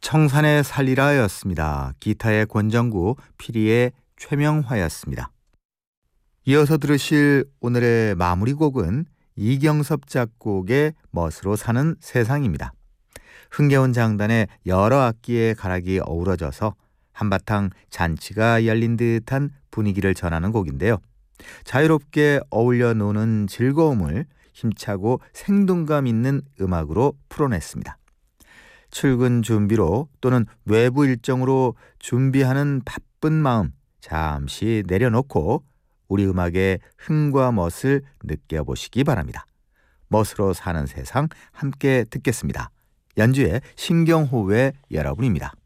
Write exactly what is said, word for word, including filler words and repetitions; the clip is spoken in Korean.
청산의 살리라였습니다. 기타의 권정구, 피리의 최명화였습니다. 이어서 들으실 오늘의 마무리곡은 이경섭 작곡의 멋으로 사는 세상입니다. 흥겨운 장단에 여러 악기의 가락이 어우러져서 한바탕 잔치가 열린 듯한 분위기를 전하는 곡인데요. 자유롭게 어울려 노는 즐거움을 힘차고 생동감 있는 음악으로 풀어냈습니다. 출근 준비로 또는 외부 일정으로 준비하는 바쁜 마음 잠시 내려놓고 우리 음악의 흥과 멋을 느껴보시기 바랍니다. 멋으로 사는 세상 함께 듣겠습니다. 연주의 신경호의 여러분입니다.